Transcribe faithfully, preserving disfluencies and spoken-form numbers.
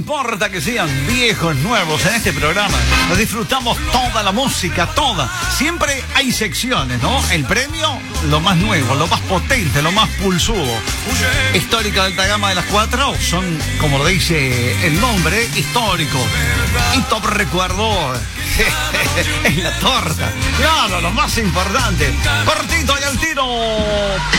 importa que sean viejos, nuevos, en este programa nos disfrutamos toda la música, toda. Siempre hay secciones, ¿no? El premio, lo más nuevo, lo más potente, lo más pulsudo. Histórica de alta gama de las cuatro son, como lo dice el nombre, históricos. Y top recuerdo en la torta. Claro, lo más importante. Cortito y al tiro.